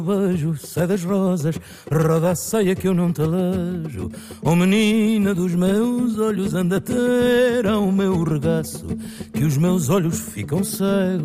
Beijo, sai das rosas, roda a saia que eu não te alejo. Oh menina dos meus olhos, anda a ter ao meu regaço, que os meus olhos ficam cegos.